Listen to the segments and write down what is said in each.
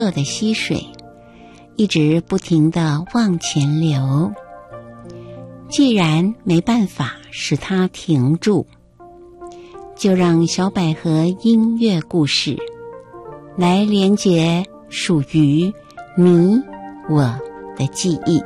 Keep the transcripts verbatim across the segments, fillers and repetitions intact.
的溪水，一直不停地往前流。既然没办法使它停住，就让小百合音乐故事来连结属于你我的记忆。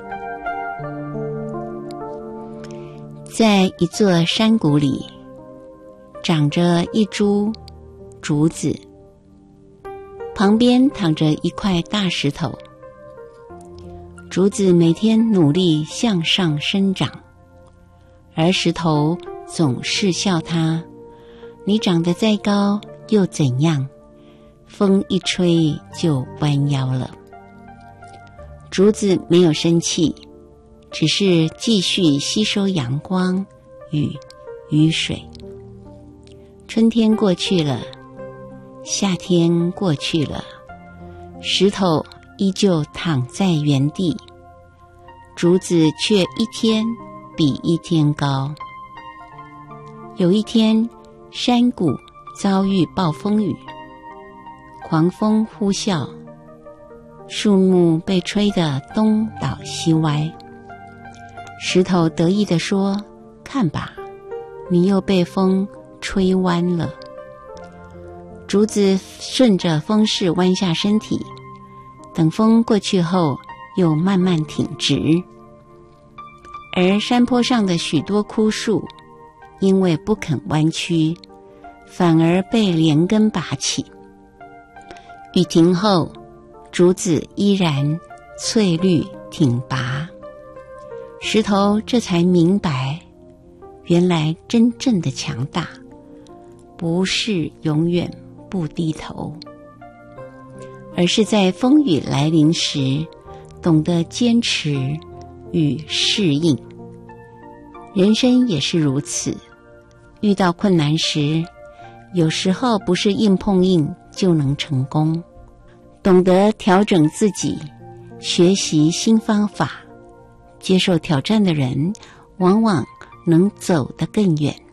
在一座山谷里，长着一株竹子，旁边躺着一块大石头。竹子每天努力向上生长，而石头总是笑它：你长得再高又怎样？风一吹就弯腰了。竹子没有生气，只是继续吸收阳光与雨水。春天过去了，夏天过去了，石头依旧躺在原地，竹子却一天比一天高。有一天，山谷遭遇暴风雨，狂风呼啸，树木被吹得东倒西歪。石头得意地说：看吧，你又被风吹弯了。竹子顺着风势弯下身体，等风过去后又慢慢挺直。而山坡上的许多枯树因为不肯弯曲，反而被连根拔起。雨停后，竹子依然翠绿挺拔。石头这才明白，原来真正的强大不是永远不低头，而是在风雨来临时懂得坚持与适应。人生也是如此，遇到困难时，有时候不是硬碰硬就能成功。懂得调整自己，学习新方法，接受挑战的人，往往能走得更远。